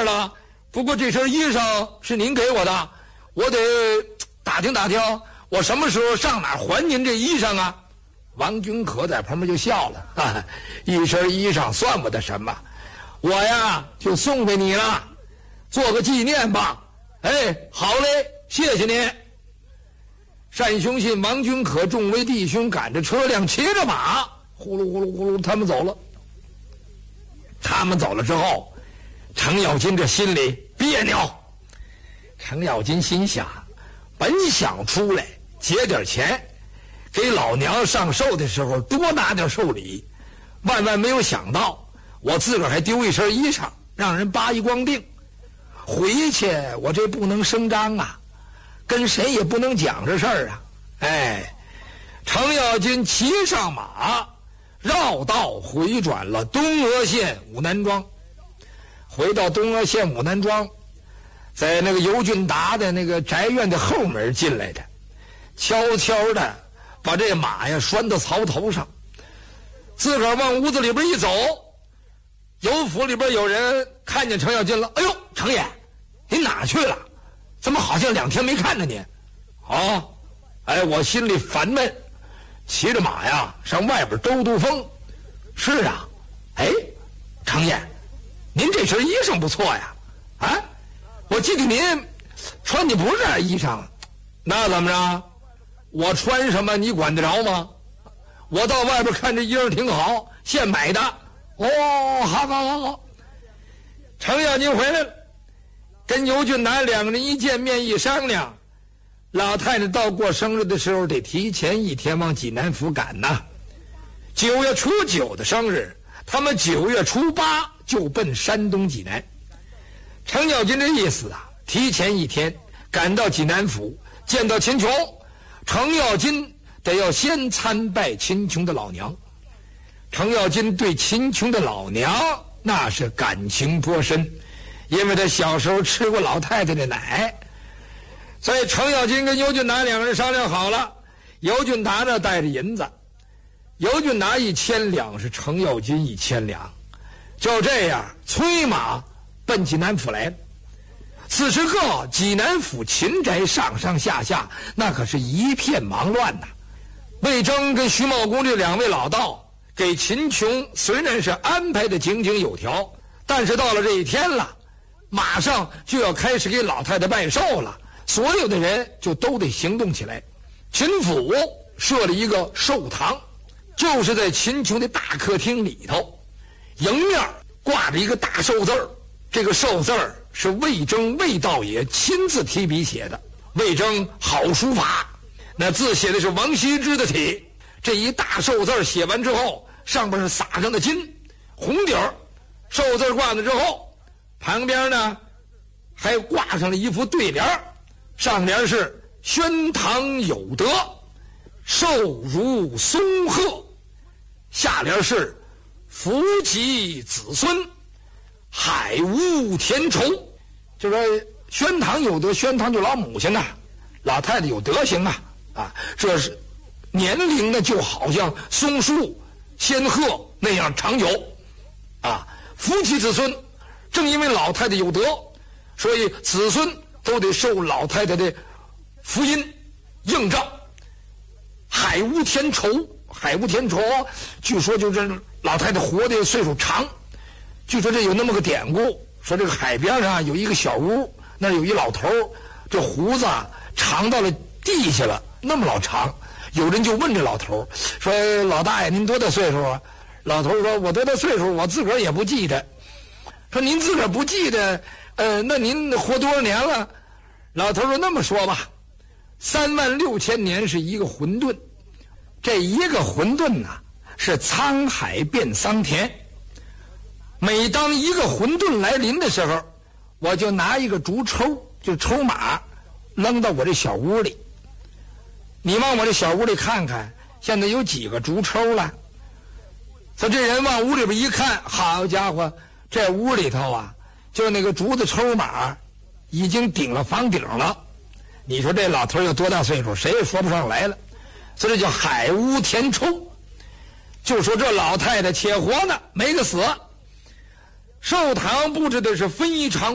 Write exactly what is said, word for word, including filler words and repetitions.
了，不过这身衣裳是您给我的，我得打听打听，我什么时候上哪儿还您这衣裳啊？”王君可在旁边就笑了，哈哈，一身衣裳算不得什么，我呀就送给你了，做个纪念吧。哎，好嘞，谢谢您。单雄信、王君可众位弟兄赶着车辆，骑着马，呼噜呼噜呼噜，他们走了。他们走了之后，程咬金这心里别扭。程咬金心想，本想出来结点钱，给老娘上寿的时候多拿点寿礼，万万没有想到我自个儿还丢一身衣裳，让人扒一光腚。回去我这不能声张啊，跟谁也不能讲这事儿啊。哎，程咬金骑上马，绕道回转了东阿县武南庄。回到东阿县武南庄，在那个尤俊达的那个宅院的后门进来的，悄悄的把这马呀拴到槽头上，自个儿往屋子里边一走，尤府里边有人看见程咬金了。哎呦，程爷，您哪去了？怎么好像两天没看着您？啊，哎，我心里烦闷，骑着马呀上外边兜兜风。是啊，哎，程爷，您这身衣裳不错呀。啊，我记得您穿的不是这衣裳。那怎么着？我穿什么你管得着吗？我到外边看这衣裳挺好，现买的。哦，好好好好。程咬金回来了，跟尤俊达两个人一见面一商量，老太太到过生日的时候得提前一天往济南府赶呐。九月初九的生日，他们九月初八就奔山东济南。程咬金的意思啊，提前一天赶到济南府见到秦琼，程咬金得要先参拜秦琼的老娘。程咬金对秦琼的老娘那是感情颇深，因为他小时候吃过老太太的奶。所以程咬金跟尤俊达两个人商量好了，尤俊达呢带着银子，尤俊达一千两，是程咬金一千两，就这样催马奔济南府来了。此时个济南府秦宅上上下下那可是一片忙乱呐。魏征跟徐茂公这两位老道给秦琼虽然是安排的井井有条，但是到了这一天了，马上就要开始给老太太拜寿了，所有的人就都得行动起来。秦府设了一个寿堂，就是在秦琼的大客厅里头，迎面挂着一个大寿字儿。这个寿字儿是魏征魏道爷亲自提笔写的。魏征好书法，那字写的是王羲之的体。这一大寿字写完之后，上边是撒上的金红底儿，寿字挂了之后，旁边呢还挂上了一副对联，上联是宣堂有德，寿如松鹤，下联是福及子孙，海无田畴。就说宣堂有德，宣堂就老母亲呐、啊，老太太有德行啊啊，这是年龄呢就好像松树仙鹤那样长久啊，福及子孙。正因为老太太有德，所以子孙都得受老太太的福音映照。海无田畴，海无田畴，据说就是老太太活的岁数长。据说这有那么个典故，说这个海边上有一个小屋，那有一老头，这胡子啊长到了地下了，那么老长。有人就问这老头说：“老大爷，您多大岁数啊？”老头说：“我多大岁数，我自个儿也不记得。”说：“您自个儿不记得，呃，那您活多少年了？”老头说：“那么说吧，三万六千年是一个混沌，这一个混沌呐、啊，是沧海变桑田。每当一个混沌来临的时候，我就拿一个竹抽，就抽马，扔到我这小屋里。你往我这小屋里看看，现在有几个竹抽了？”说这人往屋里边一看，好家伙，这屋里头啊，就那个竹子抽马已经顶了房顶了。你说这老头有多大岁数，谁也说不上来了。所以这叫海无田畴，就说这老太太且活呢，没个死。寿堂布置的是非常